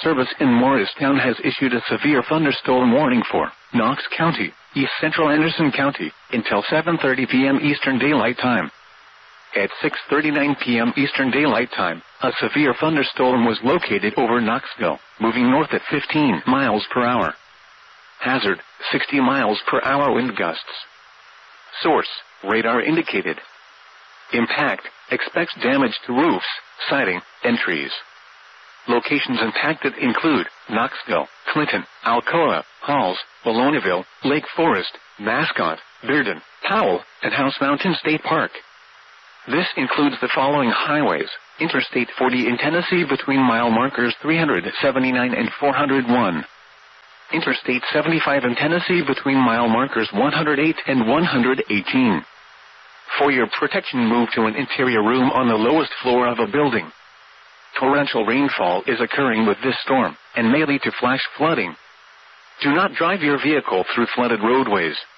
Service in Morristown has issued a severe thunderstorm warning for Knox County, East Central Anderson County, until 7:30 p.m. Eastern Daylight Time. At 6:39 p.m. Eastern Daylight Time, a severe thunderstorm was located over Knoxville, moving north at 15 miles per hour. Hazard, 60 miles per hour wind gusts. Source, radar indicated. Impact, expects damage to roofs, siding, and trees. Locations impacted include Knoxville, Clinton, Alcoa, Halls, Bellonaville, Lake Forest, Mascot, Bearden, Powell, and House Mountain State Park. This includes the following highways: Interstate 40 in Tennessee between mile markers 379 and 401. Interstate 75 in Tennessee between mile markers 108 and 118. For your protection, move to an interior room on the lowest floor of a building. Torrential rainfall is occurring with this storm and may lead to flash flooding. Do not drive your vehicle through flooded roadways.